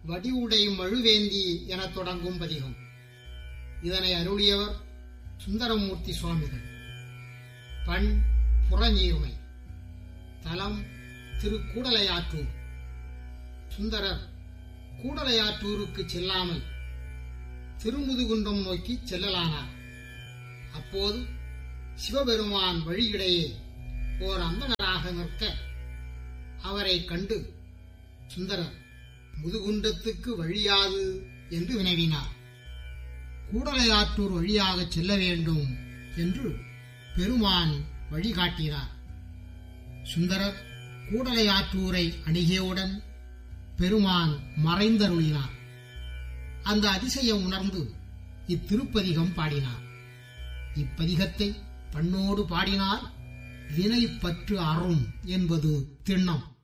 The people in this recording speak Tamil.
வடிவுடை மழுவேந்தி எனத் தொடங்கும் பதிகம். இதனை அருளியவர் சுந்தரமூர்த்தி சுவாமிகள். பண் புறநீர்மை. தலம் திருக்கூடலையாற்றூர். சுந்தரர் கூடலையாற்றூருக்கு செல்லாமல் திருமுதுகுன்றம் நோக்கி செல்லலானார். அப்போது சிவபெருமான் வழியிடையே ஓர் அந்தணராக நிற்க அவரை கண்டு சுந்தரர் முதுகுன்றத்துக்கு வழியாது என்று வினவினார். கூடலையாற்றூர் வழியாக செல்ல வேண்டும் என்று பெருமான் வழிகாட்டினார். சுந்தரர் கூடலையாற்றூரை அணுகியவுடன் பெருமான் மறைந்தருளினார். அந்த அதிசயம் உணர்ந்து இத்திருப்பதிகம் பாடினார். இப்பதிகத்தை பண்ணோடு பாடினால் வினை பற்று அறும் என்பது திண்ணம்.